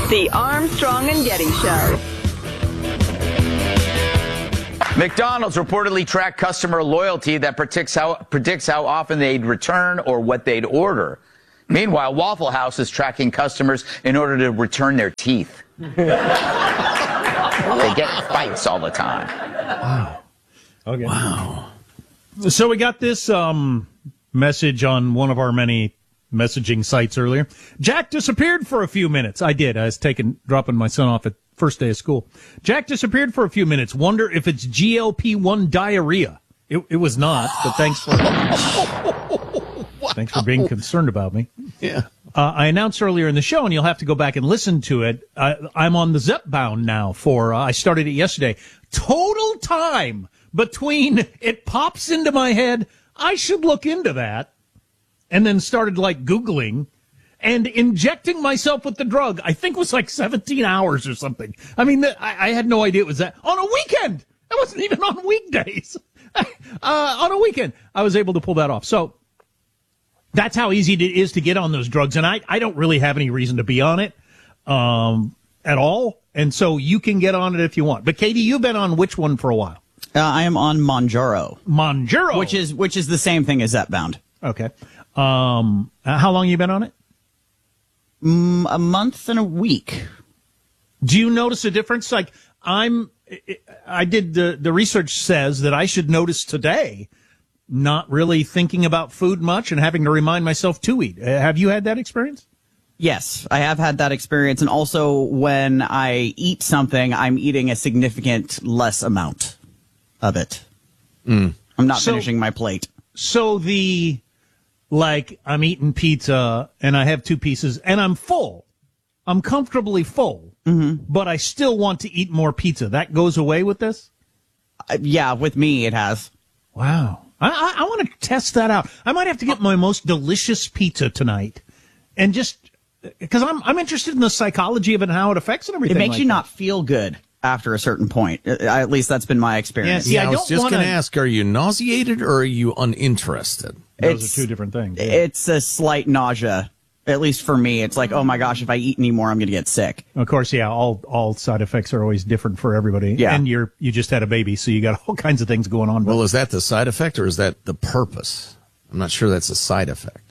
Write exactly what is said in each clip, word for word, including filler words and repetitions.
The Armstrong and Getty Show. McDonald's reportedly tracked customer loyalty that predicts how, predicts how often they'd return or what they'd order. Meanwhile, Waffle House is tracking customers in order to return their teeth. They get fights all the time. Wow. Okay. Wow. So we got this um, message on one of our many messaging sites earlier. Jack disappeared for a few minutes. I did. I was taking, dropping my son off at first day of school. Jack disappeared for a few minutes. Wonder if it's G L P one diarrhea. It, it was not, but thanks for wow. thanks for being concerned about me. Yeah. Uh, I announced earlier in the show, and you'll have to go back and listen to it. Uh, I'm on the Zepbound now for, uh, I started it yesterday. Total time between it pops into my head, I should look into that, and then started like Googling and injecting myself with the drug. I think it was like seventeen hours or something. I mean, I, I had no idea it was that. On a weekend! It wasn't even on weekdays. uh, on a weekend, I was able to pull that off. So that's how easy it is to get on those drugs. And I, I don't really have any reason to be on it um, at all. And so you can get on it if you want. But Katie, you've been on which one for a while? Uh, I am on Mounjaro. Mounjaro, which is which is the same thing as Zepbound. Okay. Um, how long have you been on it? Mm, a month and a week. Do you notice a difference? Like I'm, I did the the research says that I should notice today, not really thinking about food much and having to remind myself to eat. Uh, have you had that experience? Yes, I have had that experience, and also when I eat something, I'm eating a significant less amount of it. Mm. I'm not so, finishing my plate. So the, like, I'm eating pizza, and I have two pieces, and I'm full. I'm comfortably full, mm-hmm. but I still want to eat more pizza. That goes away with this? Uh, yeah, with me it has. Wow. I, I, I want to test that out. I might have to get my most delicious pizza tonight, and just... Because I'm I'm interested in the psychology of it and how it affects and everything. It makes like you that. not feel good after a certain point. Uh, At least that's been my experience. Yeah, see, yeah, I I was don't just wanna... going to ask, are you nauseated or are you uninterested? Those it's, are two different things. Yeah. It's a slight nausea. At least for me, it's like, oh my gosh, if I eat any more, I'm going to get sick. Of course, yeah, all all side effects are always different for everybody. Yeah. And you're you just had a baby, so you got all kinds of things going on. Well, is that the side effect or is that the purpose? I'm not sure that's a side effect.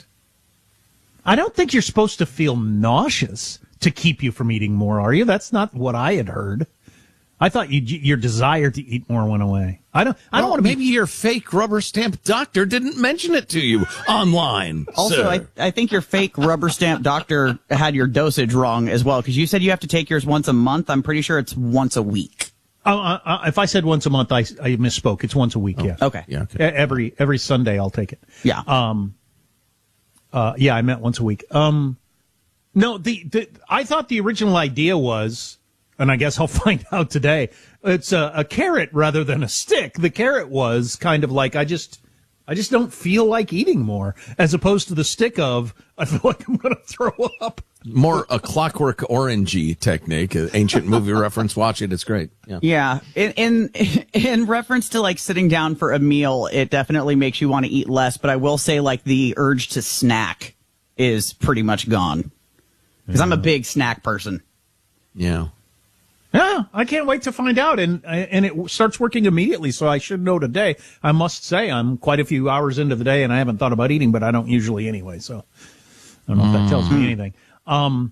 I don't think you're supposed to feel nauseous to keep you from eating more, are you? That's not what I had heard. I thought you, your desire to eat more went away. I don't. I don't well, want to. Maybe your fake rubber stamp doctor didn't mention it to you online. Also, sir. I, I think your fake rubber stamp doctor had your dosage wrong as well, because you said you have to take yours once a month. I'm pretty sure it's once a week. Uh, uh, if I said once a month, I, I misspoke. It's once a week. Oh, Yeah. Okay. Yeah. Okay. Every every Sunday, I'll take it. Yeah. Um. Uh. Yeah, I meant once a week. Um. No, the, the I thought the original idea was, and I guess I'll find out today, it's a, a carrot rather than a stick. The carrot was kind of like, I just, I just don't feel like eating more, as opposed to the stick of, I feel like I'm going to throw up. More a Clockwork Orangey technique, an ancient movie reference. Watch it; it's great. Yeah. Yeah. In, in in reference to like sitting down for a meal, it definitely makes you want to eat less. But I will say, like, the urge to snack is pretty much gone, because I'm a big snack person. Yeah. Yeah, I can't wait to find out, and and it starts working immediately, so I should know today. I must say, I'm quite a few hours into the day, and I haven't thought about eating, but I don't usually anyway, so I don't know if that tells me anything. Um,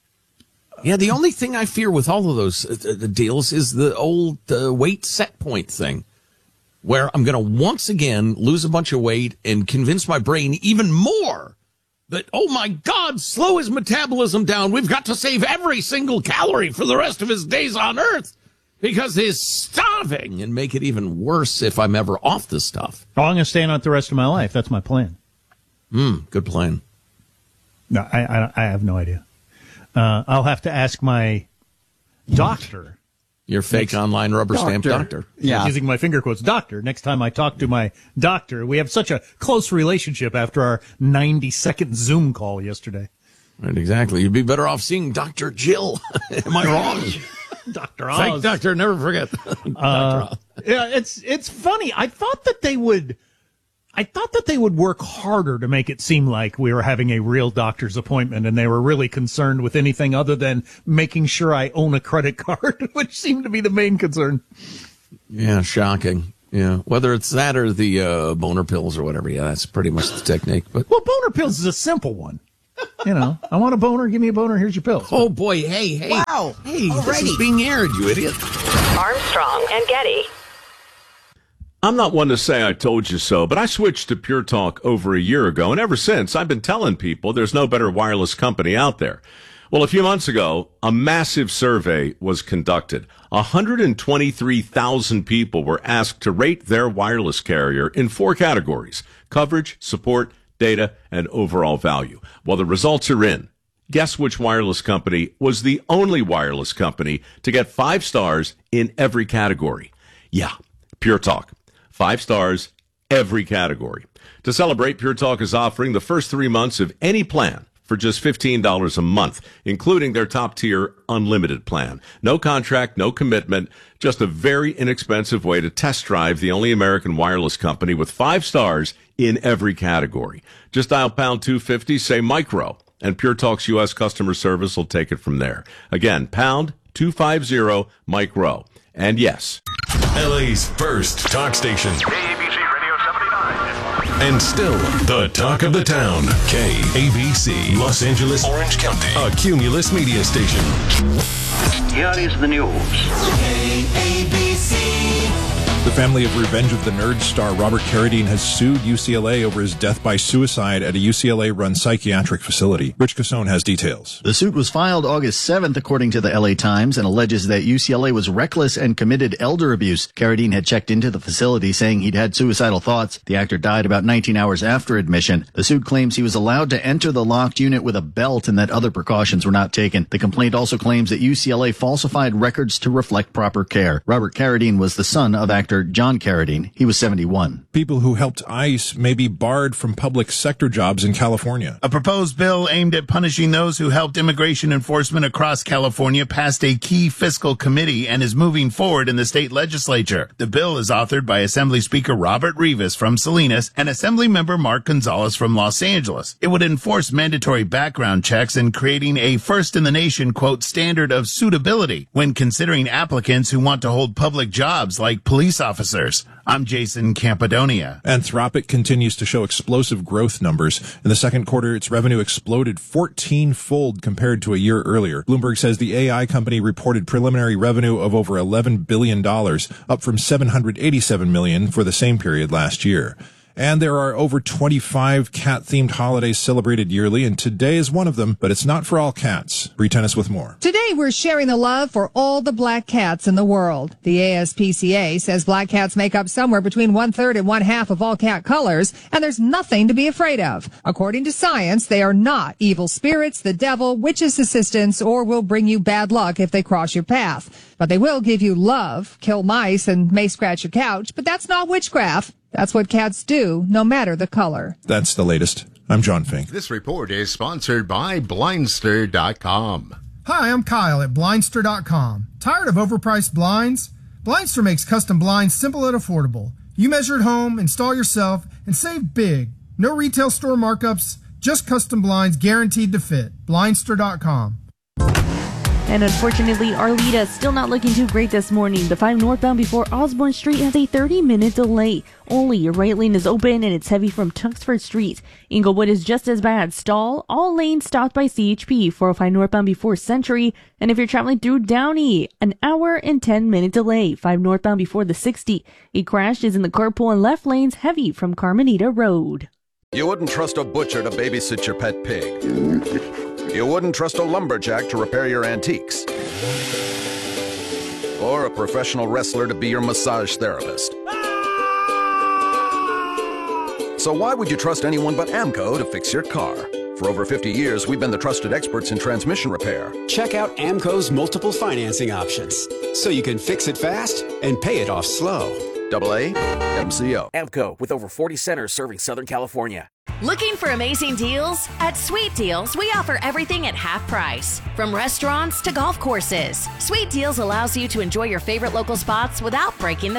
yeah, the only thing I fear with all of those uh, the deals is the old uh, weight set point thing, where I'm going to once again lose a bunch of weight and convince my brain even more that, oh my God, slow his metabolism down. We've got to save every single calorie for the rest of his days on Earth because he's starving, and make it even worse if I'm ever off the stuff. Oh, I'm going to stay on it the rest of my life. That's my plan. Hmm, good plan. No, I, I, I have no idea. Uh, I'll have to ask my doctor. Your fake online rubber stamp doctor. Yeah. Using my finger quotes, doctor. Next time I talk to my doctor, we have such a close relationship after our ninety second Zoom call yesterday. Right, exactly. You'd be better off seeing Doctor Jill. Am I wrong? Doctor Oz. Thank Doctor, never forget. Uh, yeah, it's it's funny. I thought that they would I thought that they would work harder to make it seem like we were having a real doctor's appointment and they were really concerned with anything other than making sure I own a credit card, which seemed to be the main concern. Yeah, shocking. Yeah, whether it's that or the uh, boner pills or whatever. Yeah, that's pretty much the technique. But well, boner pills is a simple one. You know, I want a boner, give me a boner, here's your pills. Oh, boy, hey, hey. Wow. Hey, Alrighty. This is being aired, you idiot. Armstrong and Getty. I'm not one to say I told you so, but I switched to Pure Talk over a year ago, and ever since, I've been telling people there's no better wireless company out there. Well, a few months ago, a massive survey was conducted. one hundred twenty-three thousand people were asked to rate their wireless carrier in four categories: coverage, support, data, and overall value. Well, the results are in. Guess which wireless company was the only wireless company to get five stars in every category? Yeah, Pure Talk. Five stars, every category. To celebrate, Pure Talk is offering the first three months of any plan for just fifteen dollars a month, including their top-tier unlimited plan. No contract, no commitment, just a very inexpensive way to test drive the only American wireless company with five stars in every category. Just dial pound two fifty, say micro, and Pure Talk's U S customer service will take it from there. Again, pound two fifty, micro. And yes, L A's first talk station. A B C Radio seventy-nine. And still the talk of the town. K A B C, Los Angeles, Orange County, a Cumulus media station. Here is the news. K A B C. The family of Revenge of the Nerds star Robert Carradine has sued U C L A over his death by suicide at a U C L A-run psychiatric facility. Rich Casone has details. The suit was filed August seventh, according to the L A Times, and alleges that U C L A was reckless and committed elder abuse. Carradine had checked into the facility saying he'd had suicidal thoughts. The actor died about nineteen hours after admission. The suit claims he was allowed to enter the locked unit with a belt and that other precautions were not taken. The complaint also claims that U C L A falsified records to reflect proper care. Robert Carradine was the son of actor John Carradine. He was seventy-one. People who helped ICE may be barred from public sector jobs in California. A proposed bill aimed at punishing those who helped immigration enforcement across California passed a key fiscal committee and is moving forward in the state legislature. The bill is authored by Assembly Speaker Robert Rivas from Salinas and Assembly Member Mark Gonzalez from Los Angeles. It would enforce mandatory background checks and creating a first-in-the-nation, quote, standard of suitability when considering applicants who want to hold public jobs like police officers. I'm Jason Campadonia. Anthropic continues to show explosive growth numbers. In the second quarter, its revenue exploded fourteen-fold compared to a year earlier. Bloomberg says the A I company reported preliminary revenue of over eleven billion dollars, up from seven hundred eighty-seven million dollars for the same period last year. And there are over twenty-five cat-themed holidays celebrated yearly, and today is one of them, but it's not for all cats. Bree Tennis with more. Today, we're sharing the love for all the black cats in the world. The A S P C A says black cats make up somewhere between one-third and one-half of all cat colors, and there's nothing to be afraid of. According to science, they are not evil spirits, the devil, witches' assistants, or will bring you bad luck if they cross your path. But they will give you love, kill mice, and may scratch your couch, but that's not witchcraft. That's what cats do, no matter the color. That's the latest. I'm John Fink. This report is sponsored by Blindster dot com. Hi, I'm Kyle at Blindster dot com. Tired of overpriced blinds? Blindster makes custom blinds simple and affordable. You measure at home, install yourself, and save big. No retail store markups, just custom blinds guaranteed to fit. Blindster dot com. And unfortunately, Arleta is still not looking too great this morning. The five northbound before Osborne Street has a thirty minute delay. Only your right lane is open and it's heavy from Tuxford Street. Inglewood is just as bad. Stall, all lanes stopped by C H P. four oh five northbound before Century. And if you're traveling through Downey, an hour and ten minute delay. five northbound before the sixty. A crash is in the carpool and left lanes heavy from Carmenita Road. You wouldn't trust a butcher to babysit your pet pig. You wouldn't trust a lumberjack to repair your antiques. Or a professional wrestler to be your massage therapist. So why would you trust anyone but AMCO to fix your car? For over fifty years, we've been the trusted experts in transmission repair. Check out AMCO's multiple financing options, so you can fix it fast and pay it off slow. Double A M C O. AMCO, with over forty centers serving Southern California. Looking for amazing deals? At Sweet Deals, we offer everything at half price. From restaurants to golf courses, Sweet Deals allows you to enjoy your favorite local spots without breaking the bank.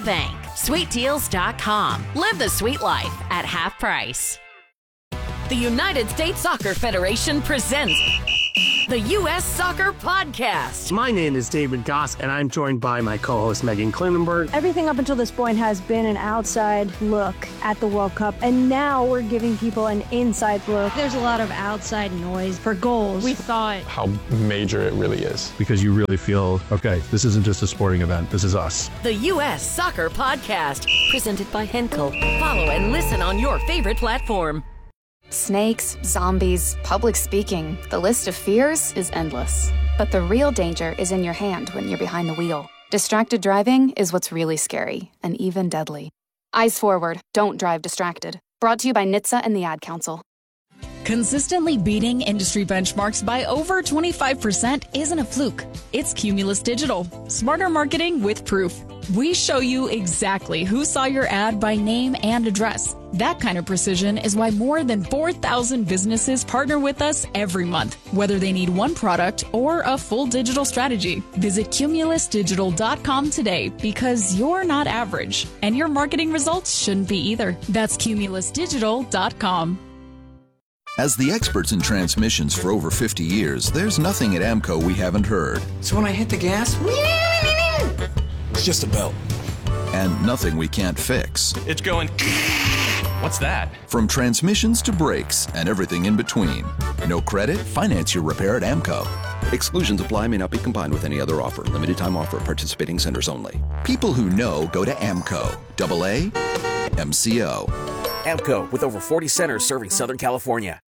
sweet deals dot com. Live the sweet life at half price. The United States Soccer Federation presents the U S Soccer Podcast. My name is David Goss, and I'm joined by my co-host Megan Klinenberg. Everything up until this point has been an outside look at the World Cup, and now we're giving people an inside look. There's a lot of outside noise for goals. We thought how major it really is, because you really feel, okay, this isn't just a sporting event, this is us. The U S Soccer Podcast, presented by Henkel. Follow and listen on your favorite platform. Snakes, zombies, public speaking. The list of fears is endless. But the real danger is in your hand when you're behind the wheel. Distracted driving is what's really scary and even deadly. Eyes forward. Don't drive distracted. Brought to you by N H T S A and the Ad Council. Consistently beating industry benchmarks by over twenty-five percent isn't a fluke. It's Cumulus Digital. Smarter marketing with proof. We show you exactly who saw your ad by name and address. That kind of precision is why more than four thousand businesses partner with us every month, whether they need one product or a full digital strategy. Visit cumulus digital dot com today, because you're not average, and your marketing results shouldn't be either. That's cumulus digital dot com. As the experts in transmissions for over fifty years, there's nothing at AMCO we haven't heard. So when I hit the gas, it's just a belt. And nothing we can't fix. It's going... What's that? From transmissions to brakes and everything in between. No credit? Finance your repair at AMCO. Exclusions apply, may not be combined with any other offer. Limited time offer, participating centers only. People who know go to AMCO. Double A M C O. AMCO, with over forty centers serving Southern California.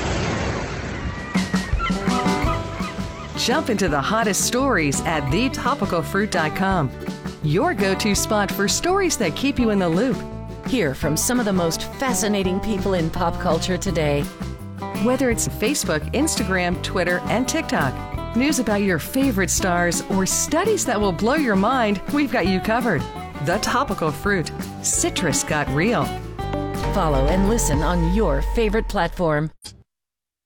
Jump into the hottest stories at the topical fruit dot com. Your go-to spot for stories that keep you in the loop. Hear from some of the most fascinating people in pop culture today. Whether it's Facebook, Instagram, Twitter, and TikTok, news about your favorite stars, or studies that will blow your mind, we've got you covered. The Topical Fruit. Citrus got real. Follow and listen on your favorite platform.